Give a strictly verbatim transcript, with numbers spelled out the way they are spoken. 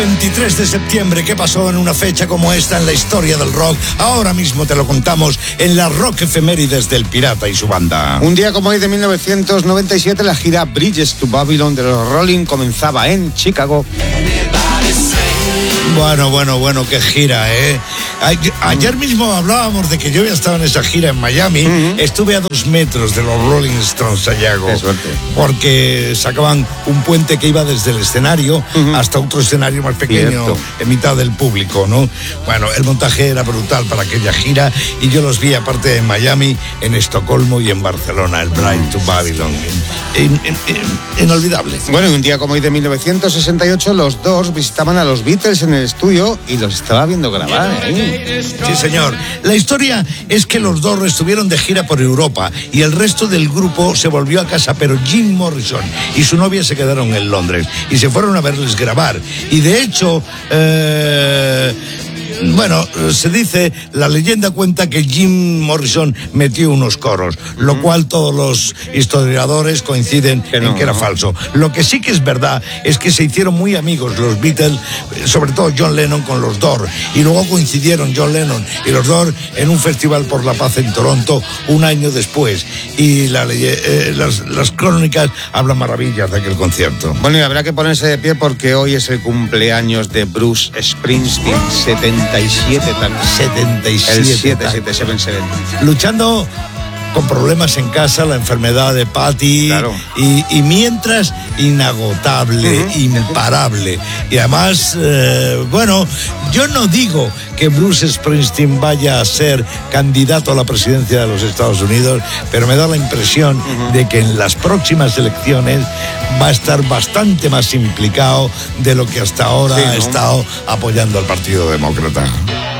veintitrés de septiembre, ¿qué pasó en una fecha como esta en la historia del rock? Ahora mismo te lo contamos en la Rock Efemérides del Pirata y su banda. Un día como hoy de mil novecientos noventa y siete, la gira Bridges to Babylon de los Rolling comenzaba en Chicago. Bueno, bueno, bueno, qué gira, ¿eh? Ayer mismo hablábamos de que yo había estado en esa gira en Miami. Uh-huh. Estuve a dos metros de los Rolling Stones allá, porque sacaban un puente que iba desde el escenario uh-huh. hasta otro escenario más pequeño, Cierto. en mitad del público, ¿no? Bueno, el montaje era brutal para aquella gira y yo los vi aparte en Miami, en Estocolmo y en Barcelona, el Bridge to Babylon. In, in, in, inolvidable. Bueno, y un día como hoy de mil novecientos sesenta y ocho, los Doors visitaban a los Beatles en el estudio y los estaba viendo grabar, ¿eh? Sí, señor. La historia es que los Doors estuvieron de gira por Europa y el resto del grupo se volvió a casa, pero Jim Morrison y su novia se quedaron en Londres y se fueron a verles grabar. Y de hecho, eh... bueno, se dice, la leyenda cuenta que Jim Morrison metió unos coros, lo uh-huh. cual todos los historiadores coinciden que no, en que era no. falso. Lo que sí que es verdad es que se hicieron muy amigos los Beatles, sobre todo John Lennon con los Doors, y luego coincidieron John Lennon y los Doors en un festival por la paz en Toronto un año después, y la, eh, las, las crónicas hablan maravillas de aquel concierto. Bueno, y habrá que ponerse de pie porque hoy es el cumpleaños de Bruce Springsteen, setenta y siete también. setenta y siete. El siete siete siete siete. Luchando con problemas en casa, la enfermedad de Patty, claro. y, y mientras inagotable, uh-huh. imparable. Y además, eh, bueno, yo no digo que Bruce Springsteen vaya a ser candidato a la presidencia de los Estados Unidos, pero me da la impresión uh-huh. de que en las próximas elecciones va a estar bastante más implicado de lo que hasta ahora sí, ¿no? ha estado apoyando al Partido Demócrata.